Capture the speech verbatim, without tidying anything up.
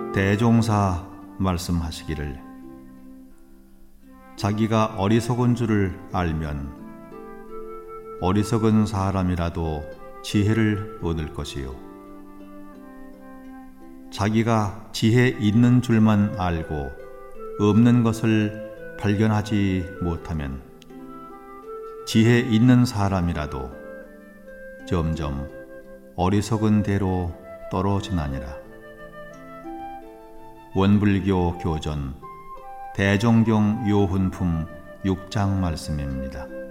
대종사 말씀하시기를 자기가 어리석은 줄을 알면 어리석은 사람이라도 지혜를 얻을 것이요 자기가 지혜 있는 줄만 알고 없는 것을 발견하지 못하면 지혜 있는 사람이라도 점점 어리석은 대로 떨어지나니라. 원불교 교전 대종경 요훈품 육 장 말씀입니다.